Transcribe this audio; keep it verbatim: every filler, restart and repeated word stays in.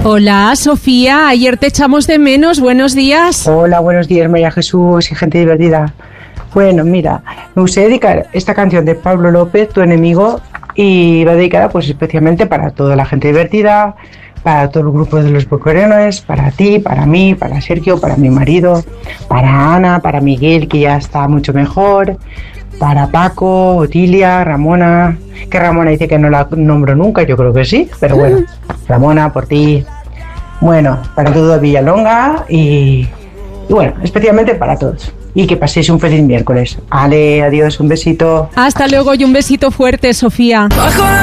Hola, Sofía, ayer te echamos de menos, buenos días. Hola, buenos días, María Jesús y gente divertida. Bueno, mira, me gustaría dedicar esta canción de Pablo López, Tu enemigo, y va dedicada pues especialmente para toda la gente divertida, para todo el grupo de los boquerones, para ti, para mí, para Sergio, para mi marido, para Ana, para Miguel, que ya está mucho mejor, para Paco, Otilia, Ramona, que Ramona dice que no la nombro nunca, yo creo que sí, pero bueno, Ramona, por ti. Bueno, para todo Villalonga y, y bueno, especialmente para todos. Y que paséis un feliz miércoles. Ale, adiós, un besito. Hasta luego y un besito fuerte, Sofía.